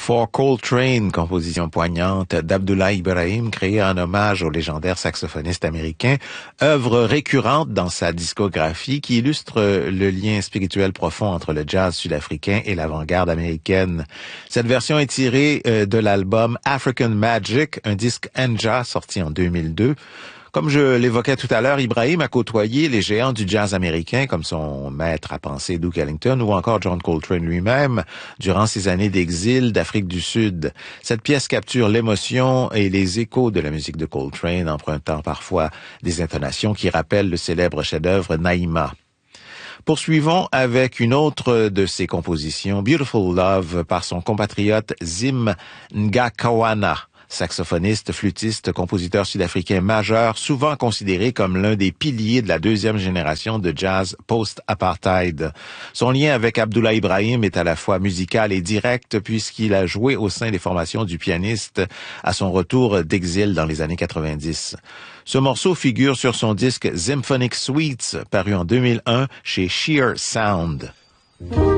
For Coltrane, composition poignante d'Abdullah Ibrahim, créée en hommage au légendaire saxophoniste américain, œuvre récurrente dans sa discographie qui illustre le lien spirituel profond entre le jazz sud-africain et l'avant-garde américaine. Cette version est tirée de l'album African Magic, un disque Enja sorti en 2002. Comme je l'évoquais tout à l'heure, Ibrahim a côtoyé les géants du jazz américain comme son maître à penser Duke Ellington ou encore John Coltrane lui-même durant ses années d'exil d'Afrique du Sud. Cette pièce capture l'émotion et les échos de la musique de Coltrane, empruntant parfois des intonations qui rappellent le célèbre chef-d'œuvre Naïma. Poursuivons avec une autre de ses compositions, Beautiful Love, par son compatriote Zim Ngakawana. Saxophoniste, flûtiste, compositeur sud-africain majeur, souvent considéré comme l'un des piliers de la deuxième génération de jazz post-apartheid. Son lien avec Abdullah Ibrahim est à la fois musical et direct puisqu'il a joué au sein des formations du pianiste à son retour d'exil dans les années 90. Ce morceau figure sur son disque Symphonic Suites, paru en 2001 chez Sheer Sound.